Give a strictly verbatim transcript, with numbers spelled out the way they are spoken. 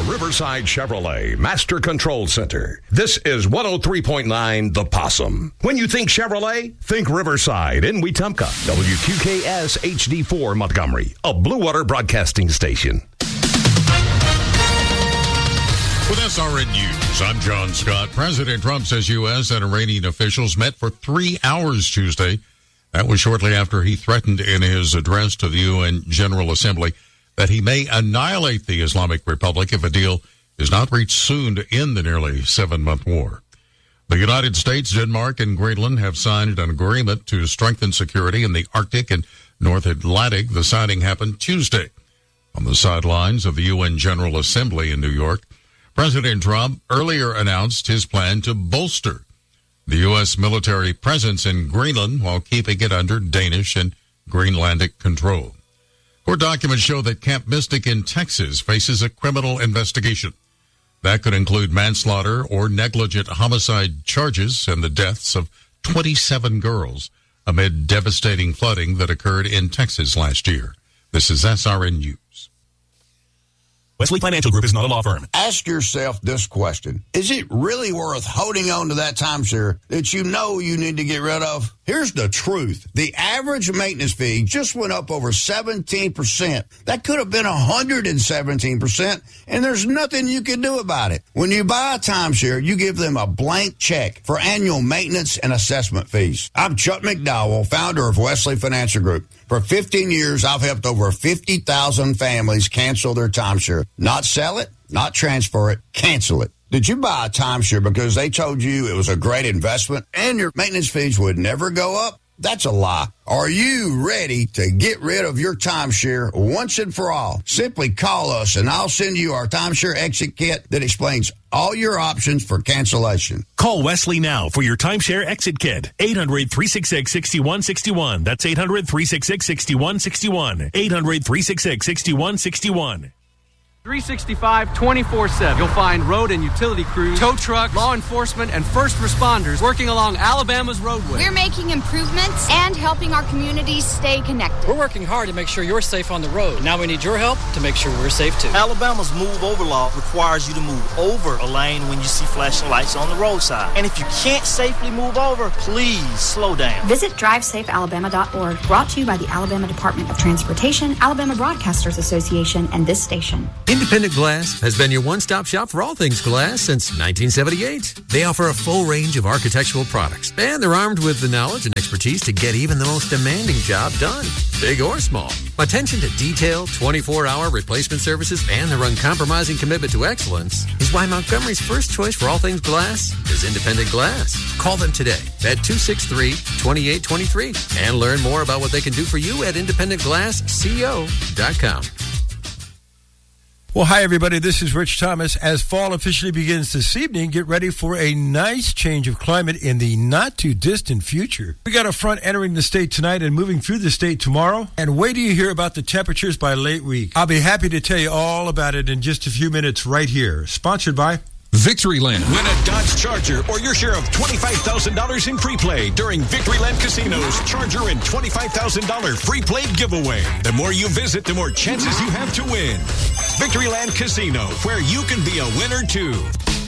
Riverside Chevrolet Master Control Center. This is one oh three point nine The Possum. When you think Chevrolet, think Riverside in Wetumpka. W Q K S H D four Montgomery, a Blue Water Broadcasting station. With S R N News, I'm John Scott. President Trump says U S and Iranian officials met for three hours Tuesday. That was shortly after he threatened in his address to the U N General Assembly that he may annihilate the Islamic Republic if a deal is not reached soon to end the nearly seven-month war. The United States, Denmark, and Greenland have signed an agreement to strengthen security in the Arctic and North Atlantic. The signing happened Tuesday on the sidelines of the U N General Assembly in New York. President Trump earlier announced his plan to bolster the U S military presence in Greenland while keeping it under Danish and Greenlandic control. Court documents show that Camp Mystic in Texas faces a criminal investigation. That could include manslaughter or negligent homicide charges and the deaths of twenty-seven girls amid devastating flooding that occurred in Texas last year. This is S R N News. Wesley Financial Group is not a law firm. Ask yourself this question. Is it really worth holding on to that timeshare that you know you need to get rid of? Here's the truth. The average maintenance fee just went up over seventeen percent. That could have been one hundred seventeen percent, and there's nothing you can do about it. When you buy a timeshare, you give them a blank check for annual maintenance and assessment fees. I'm Chuck McDowell, founder of Wesley Financial Group. For fifteen years, I've helped over fifty thousand families cancel their timeshare. Not sell it, not transfer it, cancel it. Did you buy a timeshare because they told you it was a great investment and your maintenance fees would never go up? That's a lie. Are you ready to get rid of your timeshare once and for all? Simply call us and I'll send you our timeshare exit kit that explains all your options for cancellation. Call Wesley now for your timeshare exit kit. eight hundred, three six six, six one six one. That's eight hundred, three six six, six one six one. eight hundred, three six six, six one six one. three sixty-five, twenty-four seven. You'll find road and utility crews, tow trucks, law enforcement, and first responders working along Alabama's roadway. We're making improvements and helping our communities stay connected. We're working hard to make sure you're safe on the road. Now we need your help to make sure we're safe too. Alabama's move over law requires you to move over a lane when you see flashing lights on the roadside. And if you can't safely move over, please slow down. Visit drive safe alabama dot org. Brought to you by the Alabama Department of Transportation, Alabama Broadcasters Association, and this station. Independent Glass has been your one-stop shop for all things glass since nineteen seventy-eight. They offer a full range of architectural products, and they're armed with the knowledge and expertise to get even the most demanding job done, big or small. Attention to detail, twenty-four hour replacement services, and their uncompromising commitment to excellence is why Montgomery's first choice for all things glass is Independent Glass. Call them today at two six three, two eight two three and learn more about what they can do for you at independent glass co dot com. Well, hi, everybody. This is Rich Thomas. As fall officially begins this evening, get ready for a nice change of climate in the not-too-distant future. We got a front entering the state tonight and moving through the state tomorrow. And wait till you hear about the temperatures by late week. I'll be happy to tell you all about it in just a few minutes right here. Sponsored by Victoryland. Win a Dodge Charger or your share of twenty-five thousand dollars in free play during Victoryland Casino's Charger and twenty-five thousand dollars free play giveaway. The more you visit, the more chances you have to win. Victoryland Casino, where you can be a winner too.